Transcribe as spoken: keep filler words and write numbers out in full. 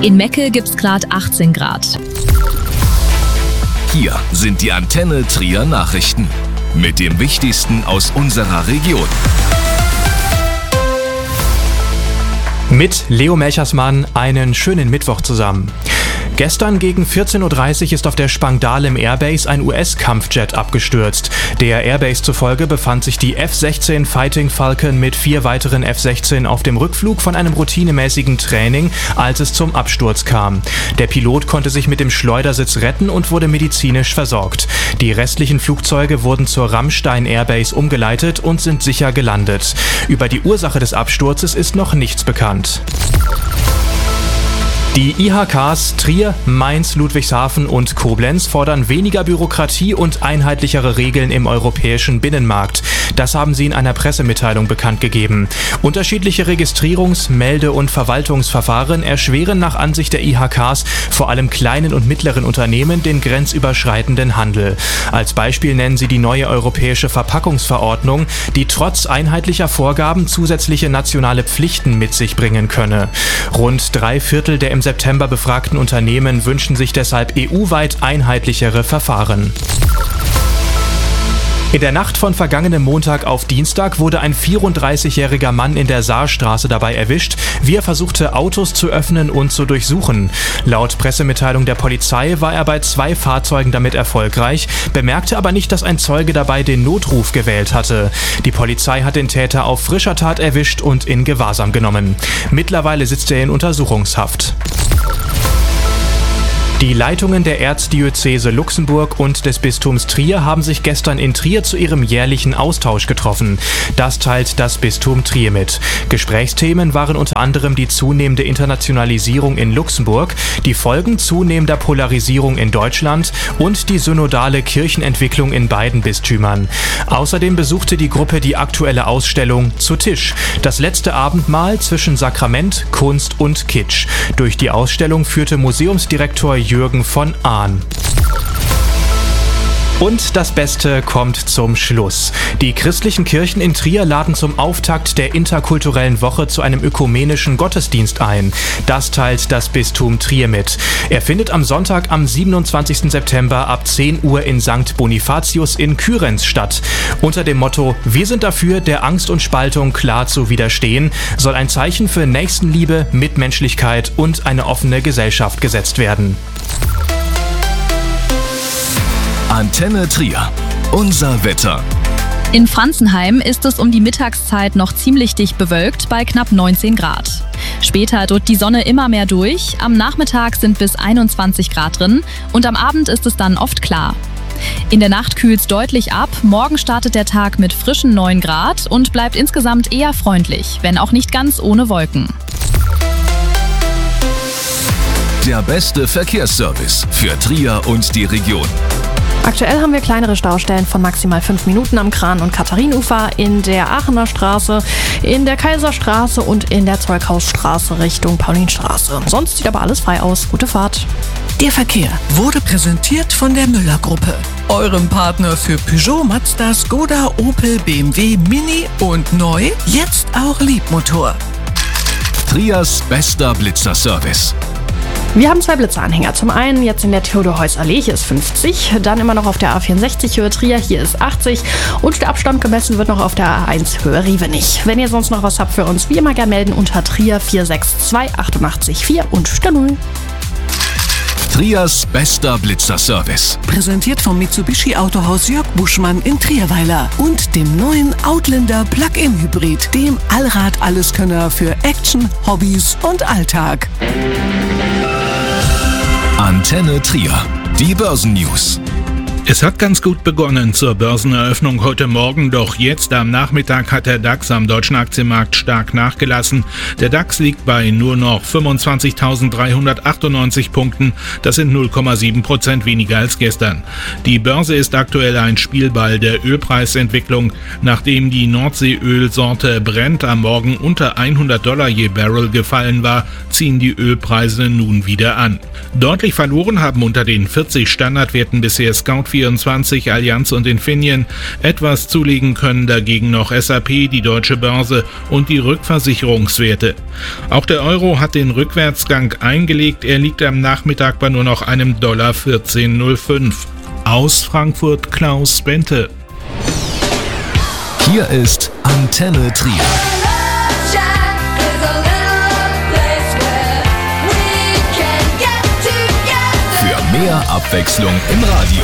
In Mecke gibt's gerade achtzehn Grad. Hier sind die Antenne Trier Nachrichten mit dem Wichtigsten aus unserer Region. Mit Leo Melchersmann einen schönen Mittwoch zusammen. Gestern gegen vierzehn Uhr dreißig ist auf der Spangdahlem Airbase ein U S-Kampfjet abgestürzt. Der Airbase zufolge befand sich die F sechzehn Fighting Falcon mit vier weiteren F sechzehn auf dem Rückflug von einem routinemäßigen Training, als es zum Absturz kam. Der Pilot konnte sich mit dem Schleudersitz retten und wurde medizinisch versorgt. Die restlichen Flugzeuge wurden zur Ramstein Airbase umgeleitet und sind sicher gelandet. Über die Ursache des Absturzes ist noch nichts bekannt. Die I H Ks Trier, Mainz, Ludwigshafen und Koblenz fordern weniger Bürokratie und einheitlichere Regeln im europäischen Binnenmarkt. Das haben sie in einer Pressemitteilung bekannt gegeben. Unterschiedliche Registrierungs-, Melde- und Verwaltungsverfahren erschweren nach Ansicht der I H Ks vor allem kleinen und mittleren Unternehmen den grenzüberschreitenden Handel. Als Beispiel nennen sie die neue europäische Verpackungsverordnung, die trotz einheitlicher Vorgaben zusätzliche nationale Pflichten mit sich bringen könne. Rund drei Viertel der im September befragten Unternehmen wünschen sich deshalb E U-weit einheitlichere Verfahren. In der Nacht von vergangenem Montag auf Dienstag wurde ein vierunddreißigjähriger Mann in der Saarstraße dabei erwischt, wie er versuchte, Autos zu öffnen und zu durchsuchen. Laut Pressemitteilung der Polizei war er bei zwei Fahrzeugen damit erfolgreich, bemerkte aber nicht, dass ein Zeuge dabei den Notruf gewählt hatte. Die Polizei hat den Täter auf frischer Tat erwischt und in Gewahrsam genommen. Mittlerweile sitzt er in Untersuchungshaft. Die Leitungen der Erzdiözese Luxemburg und des Bistums Trier haben sich gestern in Trier zu ihrem jährlichen Austausch getroffen. Das teilt das Bistum Trier mit. Gesprächsthemen waren unter anderem die zunehmende Internationalisierung in Luxemburg, die Folgen zunehmender Polarisierung in Deutschland und die synodale Kirchenentwicklung in beiden Bistümern. Außerdem besuchte die Gruppe die aktuelle Ausstellung Zu Tisch, das letzte Abendmahl zwischen Sakrament, Kunst und Kitsch. Durch die Ausstellung führte Museumsdirektor Jürgen von Ahn. Und das Beste kommt zum Schluss. Die christlichen Kirchen in Trier laden zum Auftakt der interkulturellen Woche zu einem ökumenischen Gottesdienst ein. Das teilt das Bistum Trier mit. Er findet am Sonntag, am siebenundzwanzigsten September ab zehn Uhr in Sankt Bonifatius in Kyrenz statt. Unter dem Motto „Wir sind dafür, der Angst und Spaltung klar zu widerstehen“, soll ein Zeichen für Nächstenliebe, Mitmenschlichkeit und eine offene Gesellschaft gesetzt werden. Antenne Trier. Unser Wetter. In Franzenheim ist es um die Mittagszeit noch ziemlich dicht bewölkt bei knapp neunzehn Grad. Später drückt die Sonne immer mehr durch, am Nachmittag sind bis einundzwanzig Grad drin und am Abend ist es dann oft klar. In der Nacht kühlt es deutlich ab, morgen startet der Tag mit frischen neun Grad und bleibt insgesamt eher freundlich, wenn auch nicht ganz ohne Wolken. Der beste Verkehrsservice für Trier und die Region. Aktuell haben wir kleinere Staustellen von maximal fünf Minuten am Kran- und Katharinufer, in der Aachener Straße, in der Kaiserstraße und in der Zeughausstraße Richtung Paulinstraße. Sonst sieht aber alles frei aus. Gute Fahrt. Der Verkehr wurde präsentiert von der Müller-Gruppe, eurem Partner für Peugeot, Mazda, Skoda, Opel, B M W, Mini und neu, jetzt auch Liebmotor. Triers bester Blitzerservice. Wir haben zwei Blitzeranhänger. Zum einen jetzt in der Theodor-Heuss-Allee, hier ist fünfzig, dann immer noch auf der A vierundsechzig Höhe Trier, hier ist achtzig und der Abstand gemessen wird noch auf der A eins Höhe Rievenich. Wenn ihr sonst noch was habt für uns, wie immer gerne melden unter Trier vier sechs zwei acht acht vier und der null. Triers bester Blitzerservice. Präsentiert vom Mitsubishi Autohaus Jörg Buschmann in Trierweiler und dem neuen Outlander Plug-in Hybrid, dem Allrad-Alleskönner für Action, Hobbys und Alltag. Antenne Trier. Die Börsennews. Es hat ganz gut begonnen zur Börseneröffnung heute Morgen, doch jetzt am Nachmittag hat der DAX am deutschen Aktienmarkt stark nachgelassen. Der DAX liegt bei nur noch fünfundzwanzigtausenddreihundertachtundneunzig Punkten, das sind null Komma sieben Prozent weniger als gestern. Die Börse ist aktuell ein Spielball der Ölpreisentwicklung. Nachdem die Nordseeölsorte Brent am Morgen unter hundert Dollar je Barrel gefallen war, ziehen die Ölpreise nun wieder an. Deutlich verloren haben unter den vierzig Standardwerten bisher Scout vierundzwanzig, Allianz und Infineon. Etwas zulegen können dagegen noch S A P, die Deutsche Börse und die Rückversicherungswerte. Auch der Euro hat den Rückwärtsgang eingelegt. Er liegt am Nachmittag bei nur noch einem Dollar vierzehn null fünf. Aus Frankfurt Klaus Bente. Hier ist Antenne Trier. Für mehr Abwechslung im Radio.